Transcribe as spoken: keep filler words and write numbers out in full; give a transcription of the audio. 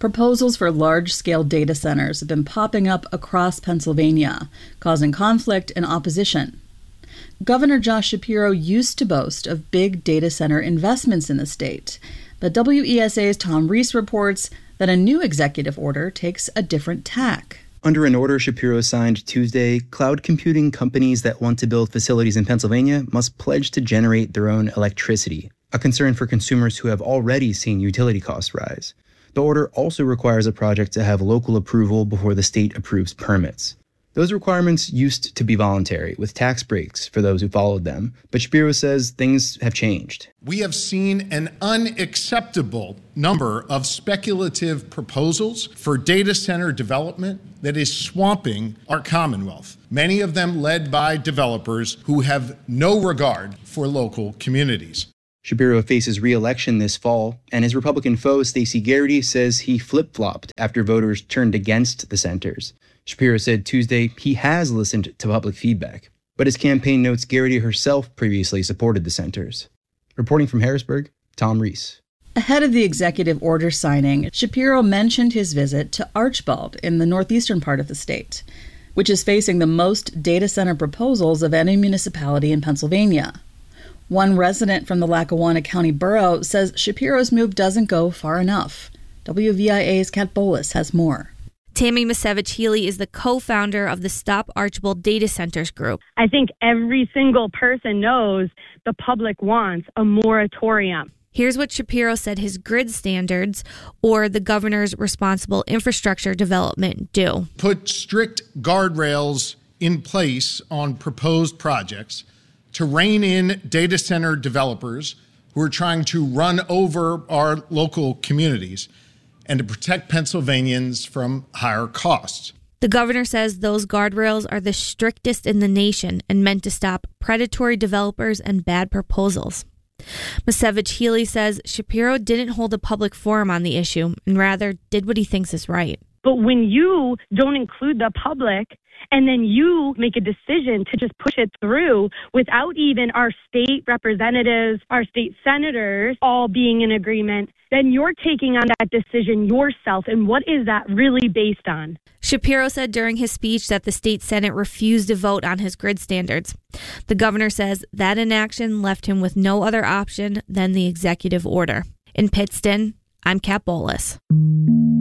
Proposals for large-scale data centers have been popping up across Pennsylvania, causing conflict and opposition. Governor Josh Shapiro used to boast of big data center investments in the state, but W E S A's Tom Reese reports that a new executive order takes a different tack. Under an order Shapiro signed Tuesday, cloud computing companies that want to build facilities in Pennsylvania must pledge to generate their own electricity, a concern for consumers who have already seen utility costs rise. The order also requires a project to have local approval before the state approves permits. Those requirements used to be voluntary, with tax breaks for those who followed them, but Shapiro says things have changed. We have seen an unacceptable number of speculative proposals for data center development that is swamping our Commonwealth, many of them led by developers who have no regard for local communities. Shapiro faces re-election this fall, and his Republican foe, Stacey Garrity, says he flip-flopped after voters turned against the centers. Shapiro said Tuesday he has listened to public feedback, but his campaign notes Garrity herself previously supported the centers. Reporting from Harrisburg, Tom Reese. Ahead of the executive order signing, Shapiro mentioned his visit to Archbald in the northeastern part of the state, which is facing the most data center proposals of any municipality in Pennsylvania. One resident from the Lackawanna County Borough says Shapiro's move doesn't go far enough. W V I A's Kat Bolis has more. Tammy Misevich-Healy is the co-founder of the Stop Archbald Data Centers group. I think every single person knows the public wants a moratorium. Here's what Shapiro said his grid standards, or the governor's responsible infrastructure development, do. Put strict guardrails in place on proposed projects to rein in data center developers who are trying to run over our local communities and to protect Pennsylvanians from higher costs. The governor says those guardrails are the strictest in the nation and meant to stop predatory developers and bad proposals. Misevich-Healy says Shapiro didn't hold a public forum on the issue and rather did what he thinks is right. But when you don't include the public and then you make a decision to just push it through without even our state representatives, our state senators all being in agreement, then you're taking on that decision yourself. And what is that really based on? Shapiro said during his speech that the state Senate refused to vote on his grid standards. The governor says that inaction left him with no other option than the executive order. In Pittston, I'm Kat Bolis.